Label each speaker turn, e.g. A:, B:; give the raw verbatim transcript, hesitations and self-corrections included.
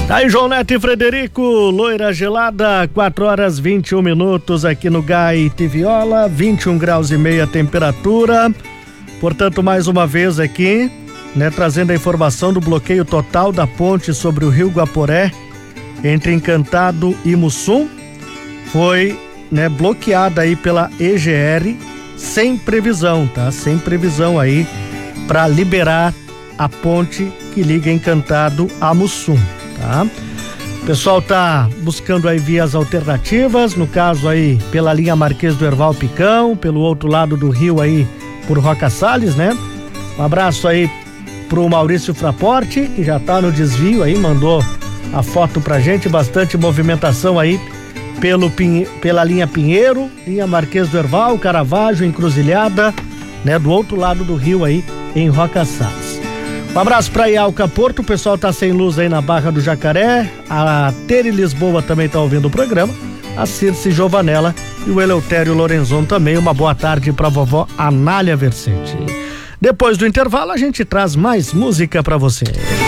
A: Tá aí João Neto e Frederico, loira gelada, quatro horas vinte e um minutos aqui no Gaite Viola, vinte e um graus e meia a temperatura. Portanto, mais uma vez aqui, né, trazendo a informação do bloqueio total da ponte sobre o Rio Guaporé, entre Encantado e Mussum, foi, né, bloqueada aí pela E G R, sem previsão, tá? Sem previsão aí para liberar a ponte que liga Encantado a Mussum, tá? O pessoal tá buscando aí vias alternativas, no caso aí pela linha Marquês do Herval Picão, pelo outro lado do rio aí por Roca Salles, né? Um abraço aí pro Maurício Fraporte, que já tá no desvio aí, mandou a foto pra gente, bastante movimentação aí pelo, pela linha Pinheiro, linha Marquês do Herval, Caravaggio, Encruzilhada, né? Do outro lado do rio aí, em Roca Salles. Um abraço pra Ialca Porto, o pessoal tá sem luz aí na Barra do Jacaré, a Tere Lisboa também tá ouvindo o programa, a Circe Giovanella e o Eleutério Lorenzon também. Uma boa tarde pra vovó Anália Versete. Depois do intervalo a gente traz mais música pra você.